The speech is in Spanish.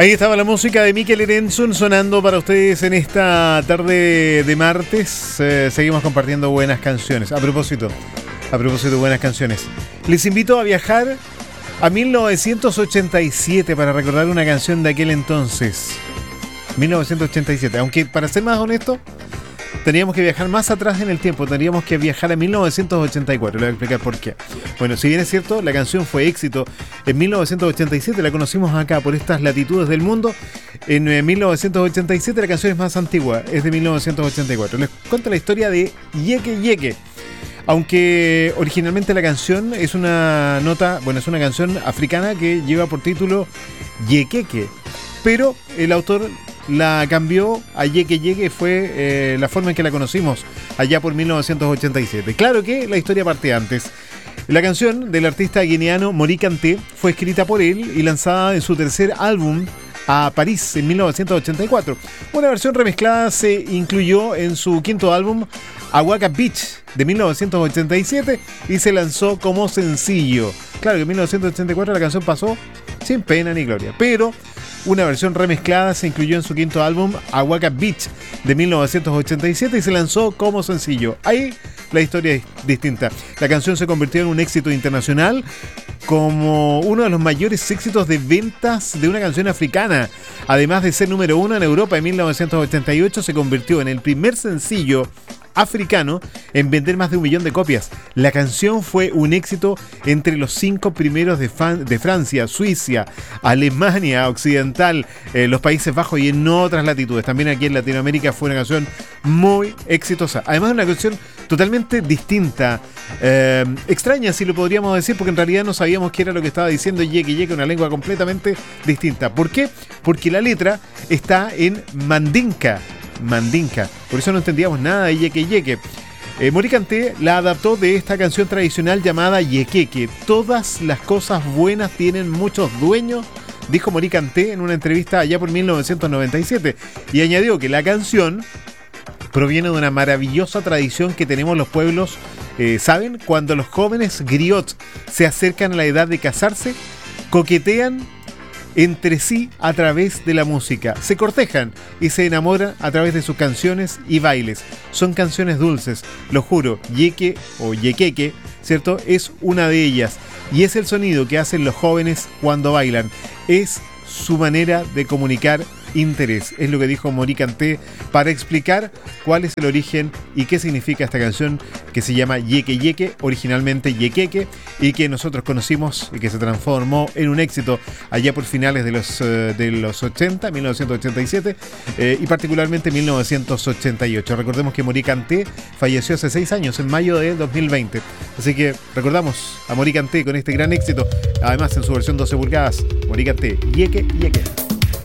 Ahí estaba la música de Mikel Erentxun sonando para ustedes en esta tarde de martes. Seguimos compartiendo buenas canciones. A propósito de buenas canciones, les invito a viajar a 1987 para recordar una canción de aquel entonces. 1987, aunque para ser más honesto, teníamos que viajar más atrás en el tiempo. Tendríamos que viajar a 1984. Le voy a explicar por qué. Bueno, si bien es cierto, la canción fue éxito en 1987, la conocimos acá por estas latitudes del mundo. En 1987 la canción es más antigua, es de 1984. Les cuento la historia de Yeke Yeke. Aunque originalmente la canción es una canción africana que lleva por título Yekeke, pero el autor la cambió a Yeke Yeke, fue la forma en que la conocimos allá por 1987. Claro que la historia parte antes. La canción del artista guineano Mori Kanté fue escrita por él y lanzada en su tercer álbum a París en 1984. Una versión remezclada se incluyó en su quinto álbum Awaka Beach de 1987 y se lanzó como sencillo. Claro que en 1984 la canción pasó sin pena ni gloria, pero una versión remezclada se incluyó en su quinto álbum Awaka Beach de 1987 y se lanzó como sencillo. Ahí la historia es distinta. La canción se convirtió en un éxito internacional como uno de los mayores éxitos de ventas de una canción africana. Además de ser número uno en Europa en 1988, se convirtió en el primer sencillo africano en vender más de 1 millón de copias. La canción fue un éxito entre los 5 primeros de Francia, Suiza, Alemania Occidental, los Países Bajos y en otras latitudes. También aquí en Latinoamérica fue una canción muy exitosa. Además de una canción totalmente distinta, extraña si lo podríamos decir, porque en realidad no sabíamos qué era lo que estaba diciendo Yeke Yeke, una lengua completamente distinta. ¿Por qué? Porque la letra está en mandinka. Por eso no entendíamos nada de Yeke Yeke. Mori Kanté la adaptó de esta canción tradicional llamada Yekeke. Todas las cosas buenas tienen muchos dueños, dijo Mori Kanté en una entrevista allá por 1997. Y añadió que la canción proviene de una maravillosa tradición que tenemos los pueblos. ¿Saben? Cuando los jóvenes griots se acercan a la edad de casarse, coquetean entre sí a través de la música, se cortejan y se enamoran a través de sus canciones y bailes. Son canciones dulces, lo juro. Yeke o Yekeke, ¿cierto? Es una de ellas y es el sonido que hacen los jóvenes cuando bailan. Es su manera de comunicar interés. Es lo que dijo Mori Kanté para explicar cuál es el origen y qué significa esta canción que se llama Yeke Yeke, originalmente Yekeke, y que nosotros conocimos y que se transformó en un éxito allá por finales de los 80, 1987 y particularmente 1988. Recordemos que Mori Kanté falleció hace 6 años, en mayo de 2020. Así que recordamos a Mori Kanté con este gran éxito, además en su versión 12 pulgadas, Mori Kanté, Yeke Yeke.